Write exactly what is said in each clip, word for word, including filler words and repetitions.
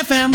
F M.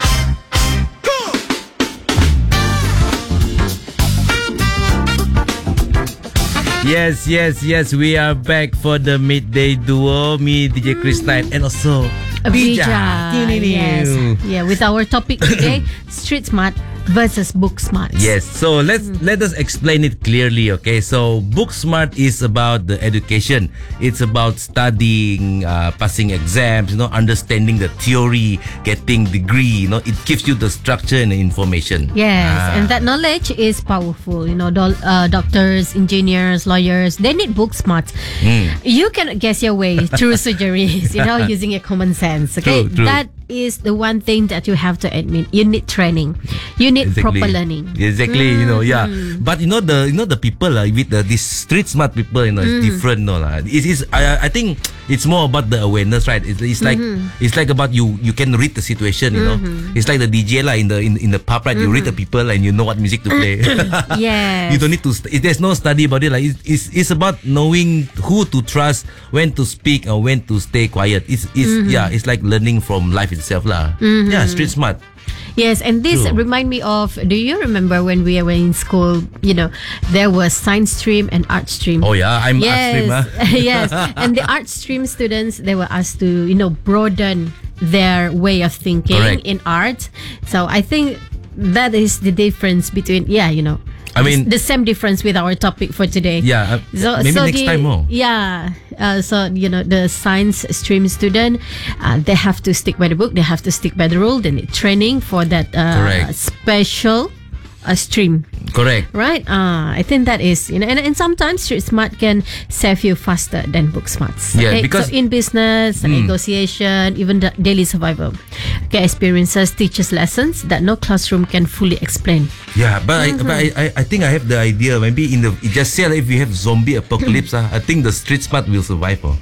Yes, yes, yes. We are back for the midday duo. Me, D J Chris Knight, and also Bija. Yes. Yeah, with our topic today, street smart versus book smart. Yes. So let's mm. let us explain it clearly. Okay. So book smart is about the education. It's about studying, uh, passing exams. You know, understanding the theory, getting degree. You know, it gives you the structure and the information. Yes, ah. and that knowledge is powerful. You know, do- uh, doctors, engineers, lawyers, they need book smart. Mm. You can guess your way through surgeries. You know, using your common sense. Okay, true, true. that is the one thing that you have to admit. You need training. You need exactly. proper learning. Exactly. Mm-hmm. You know, yeah. But you know the you know the people uh, with the these street smart people. You know, it's mm. different. No, lah. It is. I I think it's more about the awareness, right? It's, it's like mm-hmm. it's like about you. You can read the situation. You mm-hmm. know, it's like the D J lah in the in, in the pub, right? Mm-hmm. You read the people and you know what music to play. Yes. You don't need to. St- there's no study about it. Like it's, it's it's about knowing who to trust, when to speak, or when to stay quiet. It's it's mm-hmm. yeah. It's like learning from life itself, lah. Mm-hmm. Yeah, street smart. Yes, and this True. remind me of, do you remember when we were in school, you know, there was science stream and art stream. Oh yeah, I'm yes. art stream. Huh? Yes, and the art stream students, they were asked to, you know, broaden their way of thinking Correct. in art. So I think that is the difference between, yeah, you know, I mean, the same difference with our topic for today. Yeah, uh, so, maybe so next the, time more. Yeah, uh, so you know the science stream student, uh, they have to stick by the book. They have to stick by the rule. They need training for that uh, special uh, stream. Correct. Right. Uh, I think that is, you know, and, and sometimes street smart can save you faster than book smarts. Yeah, okay? because so in business, mm. negotiation, even the daily survival, okay, experiences teaches lessons that no classroom can fully explain. Yeah, but mm-hmm. I, but I, I, I think I have the idea. Maybe in the just say like if we have zombie apocalypse, uh, I think the street smart will survive. Oh.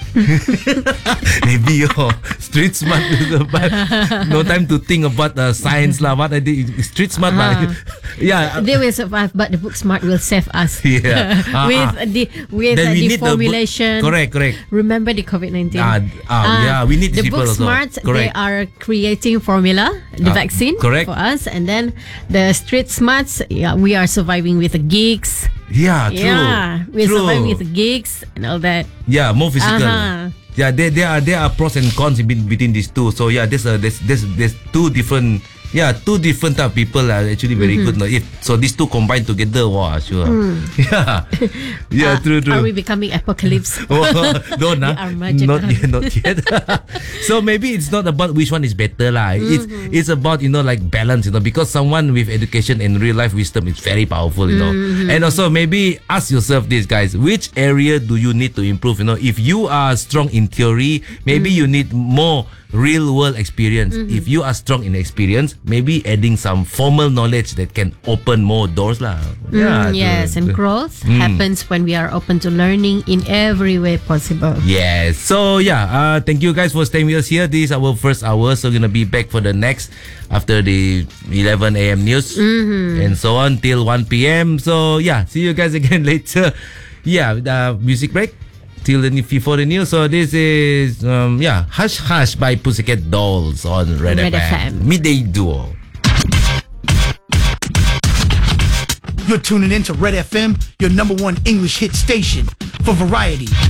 Maybe oh, street smart will survive. No time to think about uh, science lah. What I did, street smart uh-huh. lah. Yeah, they will survive, but the book smart will save us. Yeah, uh-huh. with the with uh, the formulation. Bo- correct, correct. Remember the COVID nineteen. Uh, uh, uh, yeah, we need the book smart. Also. They are creating formula, the uh, vaccine correct. for us, and then the street smarts. Yeah, we are surviving with the gigs. Yeah, true. Yeah, we're true. surviving with the gigs and all that. Yeah, more physical. Uh-huh. Yeah, there there are there are pros and cons in between these two. So yeah, there's a there's there's, there's two different yeah two different type of people are actually very mm-hmm. good. No? If so, these two combined together, wow, sure. Mm. Yeah, yeah, uh, true, true. Are we becoming apocalypse? Oh, don't nah. Not yet, not yet. So maybe it's not about which one is better lah. Mm-hmm. It's it's about, you know, like balance, you know, because someone with education and real life wisdom is very powerful, you know. Mm-hmm. And also maybe ask yourself this, guys, which area do you need to improve? You know, if you are strong in theory, maybe mm-hmm. you need more real world experience. Mm-hmm. If you are strong in experience, maybe adding some formal knowledge that can open more doors lah. Mm, yeah, yes, to, and growth mm. happens when we are open to learning in every way possible. Yes. So yeah, uh, thank you guys for staying with us here. This is our first hour, so we're gonna be back for the next after the eleven a.m. news mm-hmm. and so on till one p.m. So yeah, see you guys again later. Yeah, uh, music break till the before the news. So this is um, yeah, Hush Hush by Pussycat Dolls on Red, Red F M. F M. Midday Duo. You're tuning in to Red F M, your number one English hit station for variety,